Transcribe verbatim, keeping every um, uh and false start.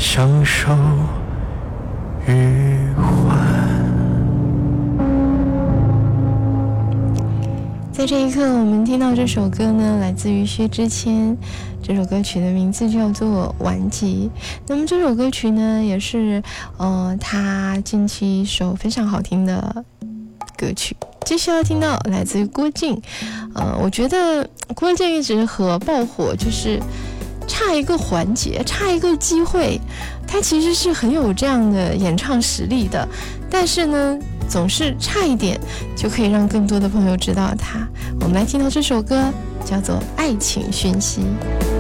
相守余欢。 在这一刻，我们听到这首歌呢，来自于薛之谦。这首歌曲的名字叫做《顽疾》。那么这首歌曲呢，也是呃他近期一首非常好听的歌曲。接下来听到来自于郭靖。呃，我觉得郭靖一直和爆火就是差一个环节，差一个机会，他其实是很有这样的演唱实力的，但是呢，总是差一点就可以让更多的朋友知道他。我们来听到这首歌，叫做《爱情讯息》。